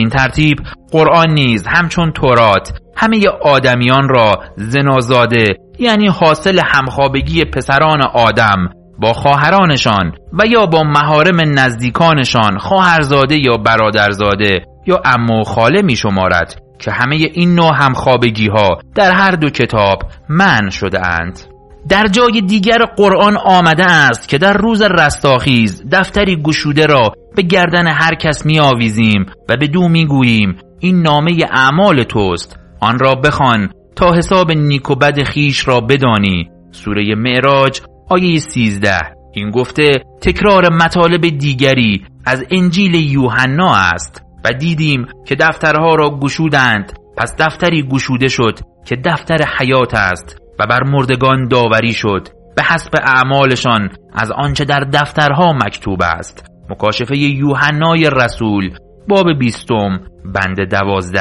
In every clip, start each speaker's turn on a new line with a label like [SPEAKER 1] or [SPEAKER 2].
[SPEAKER 1] بدین ترتیب قرآن نیز همچون تورات همه آدمیان را زنازاده، یعنی حاصل همخوابگی پسران آدم با خواهرانشان و یا با محارم نزدیکانشان خواهرزاده یا برادرزاده یا عمو و خاله می شمارد که همه این نوع همخوابگی ها در هر دو کتاب منع شده اند. در جای دیگر قرآن آمده است که در روز رستاخیز دفتری گشوده را به گردن هر کس می آویزیم و بدو می گوییم این نامه اعمال توست، آن را بخوان تا حساب نیک و بد خیش را بدانی. سوره معراج آیه 13. این گفته تکرار مطالب دیگری از انجیل یوحنا است. و دیدیم که دفترها را گشودند، پس دفتری گشوده شد که دفتر حیات است و بر مردگان داوری شد به حسب اعمالشان از آنچه در دفترها مکتوب است. مکاشفه یوحنای رسول باب 20 بند 12.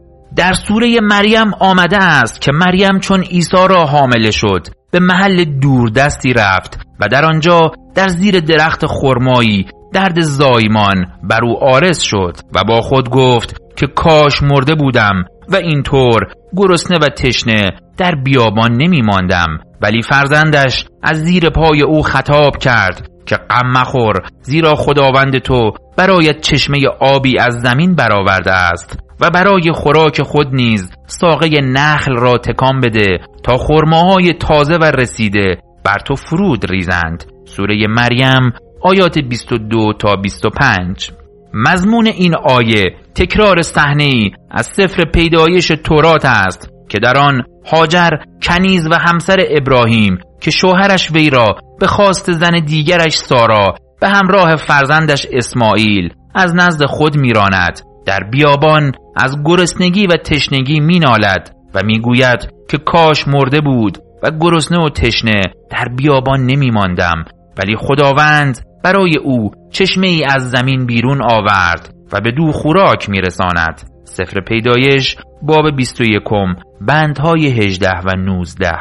[SPEAKER 1] در سوره مریم آمده است که مریم چون عیسی را حامله شد به محل دوردستی رفت و در آنجا در زیر درخت خرمایی درد زایمان بر او عارض شد و با خود گفت که کاش مرده بودم و اینطور گرسنه و تشنه در بیابان نمی ماندم. ولی فرزندش از زیر پای او خطاب کرد که غم مخور، زیرا خداوند تو برایت چشمه آبی از زمین برآورده است و برای خوراک خود نیز ساقه نخل را تکان بده تا خرماهای تازه و رسیده بر تو فرود ریزند. سوره مریم آیات 22 تا 25. مضمون این آیه تکرار صحنه‌ای از سفر پیدایش تورات است که در آن هاجر کنیز و همسر ابراهیم که شوهرش وی را به خواست زن دیگرش سارا به همراه فرزندش اسماعیل از نزد خود میراند. در بیابان از گرسنگی و تشنگی مینالد و میگوید که کاش مرده بود و گرسنه و تشنه در بیابان نمیماندم. ولی خداوند برای او چشمه ای از زمین بیرون آورد و به دو خوراک میرساند. سفر پیدایش باب 21 بندهای 18 و 19.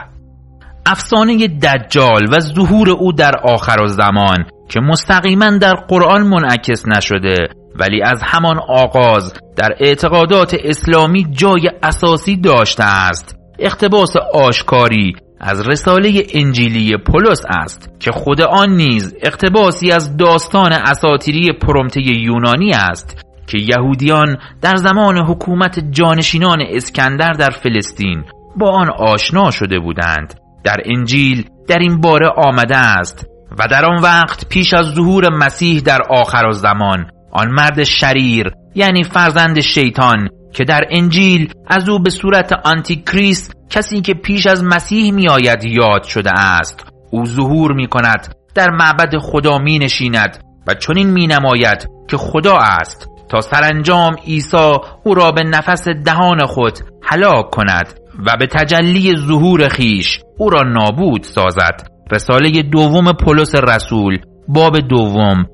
[SPEAKER 1] افسانه دجال و ظهور او در آخر الزمان که مستقیما در قرآن منعکس نشده ولی از همان آغاز در اعتقادات اسلامی جای اساسی داشته است، اقتباس آشکاری از رساله انجیلی پولس است که خود آن نیز اقتباسی از داستان اساطیری پرومته یونانی است که یهودیان در زمان حکومت جانشینان اسکندر در فلسطین با آن آشنا شده بودند. در انجیل در این باره آمده است و در آن وقت پیش از ظهور مسیح در آخر الزمان آن مرد شریر یعنی فرزند شیطان که در انجیل از او به صورت آنتی کریست، کسی که پیش از مسیح می آید، یاد شده است، او ظهور می کند، در معبد خدا می نشیند و چنین می نماید که خدا است تا سرانجام عیسی او را به نفس دهان خود هلاک کند و به تجلی ظهور خیش او را نابود سازد. رساله دوم پولس رسول باب 2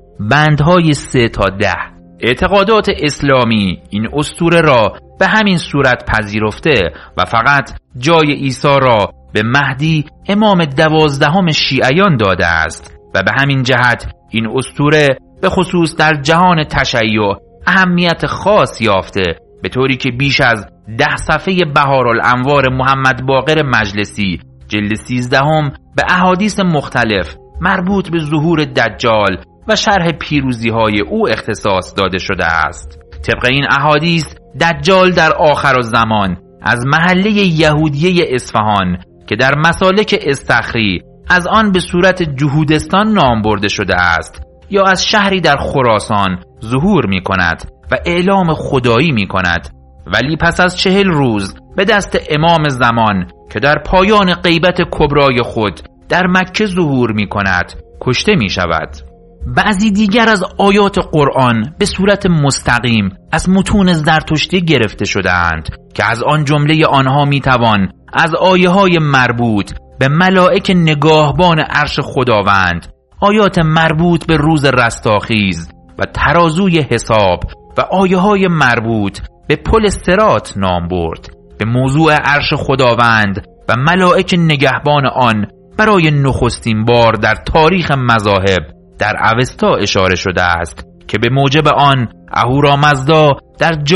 [SPEAKER 1] بندهای 3 تا 10. اعتقادات اسلامی این اسطوره را به همین صورت پذیرفته و فقط جای عیسی را به مهدی امام 12 شیعیان داده است و به همین جهت این اسطوره به خصوص در جهان تشیع اهمیت خاص یافته، به طوری که بیش از 10 صفحه بهارالانوار محمد باقر مجلسی جلد 13 به احادیث مختلف مربوط به ظهور دجال و شرح پیروزی‌های او اختصاص داده شده است. طبق این احادیث دجال در آخر الزمان از محله یهودیه اصفهان که در مسالک استخری از آن به صورت جهودستان نام برده شده است یا از شهری در خراسان ظهور می کند و اعلام خدایی می کند، ولی پس از 40 روز به دست امام زمان که در پایان غیبت کبرای خود در مکه ظهور می کند کشته می شود. بعضی دیگر از آیات قرآن به صورت مستقیم از متون زرتشتی گرفته شده‌اند که از آن جمله آنها می توان از آیه های مربوط به ملائک نگاهبان عرش خداوند، آیات مربوط به روز رستاخیز و ترازوی حساب و آیه های مربوط به پل صراط نام برد. به موضوع عرش خداوند و ملائک نگهبان آن برای نخستین بار در تاریخ مذاهب در اوستا اشاره شده است که به موجب آن اهورامزدا در